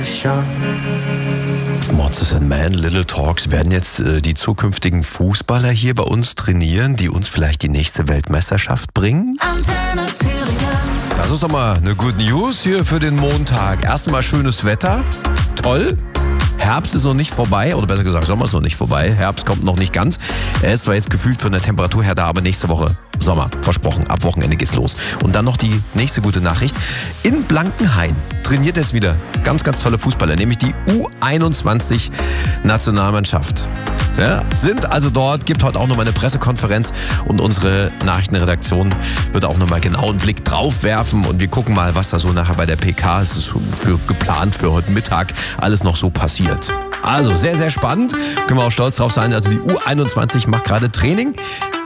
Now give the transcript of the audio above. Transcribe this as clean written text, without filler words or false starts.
Monsters and Men, Little Talks werden jetzt die zukünftigen Fußballer hier bei uns trainieren, die uns vielleicht die nächste Weltmeisterschaft bringen. Das ist doch mal eine Good News hier für den Montag. Erstmal schönes Wetter, toll. Herbst ist noch nicht vorbei, oder besser gesagt, Sommer ist noch nicht vorbei. Herbst kommt noch nicht ganz. Er ist zwar jetzt gefühlt von der Temperatur her da, aber nächste Woche Sommer, versprochen. Ab Wochenende geht's los. Und dann noch die nächste gute Nachricht. In Blankenhain trainiert jetzt wieder ganz, ganz tolle Fußballer, nämlich die U21-Nationalmannschaft. Ja, sind also dort, gibt heute auch nochmal eine Pressekonferenz und unsere Nachrichtenredaktion wird auch nochmal genau einen Blick drauf werfen und wir gucken mal, was da so nachher bei der PK ist geplant für heute Mittag alles noch so passiert. Also sehr, sehr spannend, können wir auch stolz drauf sein. Also die U21 macht gerade Training